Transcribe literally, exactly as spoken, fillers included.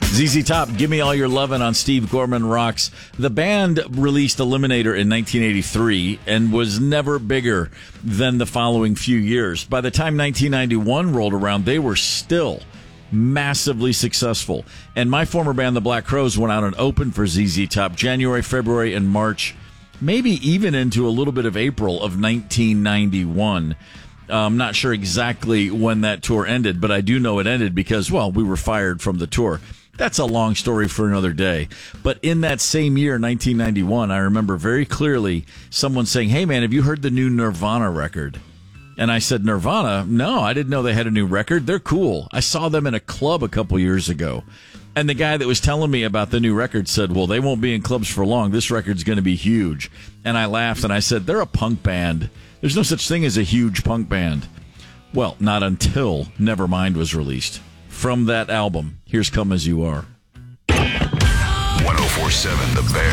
Z Z Top, Give Me All Your Lovin' on Steve Gorman Rocks. The band released Eliminator in nineteen eighty-three and was never bigger than the following few years. By the time nineteen ninety-one rolled around, they were still massively successful. And my former band, the Black Crowes, went out and opened for Z Z Top January, February, and March, maybe even into a little bit of April of nineteen ninety-one. I'm not sure exactly when that tour ended, but I do know it ended because, well, we were fired from the tour. That's a long story for another day. But in that same year, nineteen ninety-one, I remember very clearly someone saying, "Hey, man, have you heard the new Nirvana record?" And I said, "Nirvana? No, I didn't know they had a new record. They're cool. I saw them in a club a couple years ago." And the guy that was telling me about the new record said, "Well, they won't be in clubs for long. This record's going to be huge." And I laughed and I said, "They're a punk band. There's no such thing as a huge punk band." Well, not until Nevermind was released. From that album, here's Come As You Are. one oh four point seven The Bear.